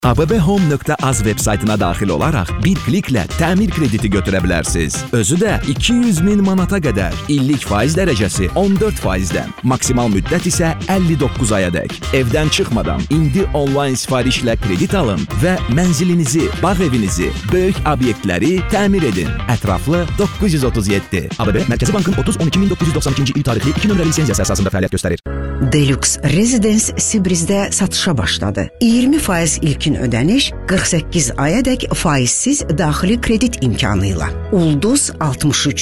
abbhome.az veb saytına daxil olaraq bir kliklə təmir krediti götürə bilərsiniz. Özü də 200.000 manata qədər. İllik faiz dərəcəsi 14%-dən. Maksimal müddət isə 59 ayadək. Evdən çıxmadan indi onlayn sifarişlə kredit alın və mənzilinizi, bağ evinizi, böyük obyektləri təmir edin. Ətraflı 937. ABB Mərkəzi Bankın 30-12-1992-ci il tarixli 2 nömrəli lisenziyası əsasında fəaliyyət göstərir. Deluxe Residence Sibrizdə satışa başladı. 20% ilkin ödəniş, 48 ayadək faizsiz daxili kredit imkanı ilə. Ulduz 63